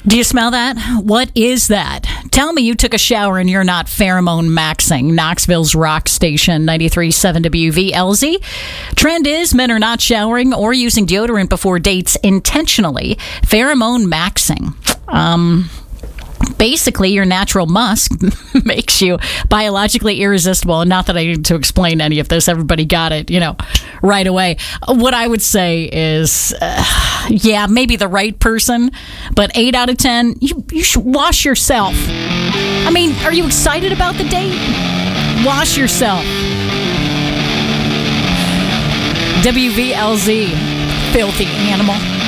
Do you smell that? What is that? Tell me you took a shower and you're not pheromone maxing. Knoxville's rock station, 93.7 WVLZ. Trend is men are not showering or using deodorant before dates intentionally. Pheromone maxing. Basically, your natural musk makes you biologically irresistible. And not that I need to explain any of this. Everybody got it, right away. What I would say is, maybe the right person, but 8 out of 10, you should wash yourself. I mean, are you excited about the date? Wash yourself. WVLZ, filthy animal.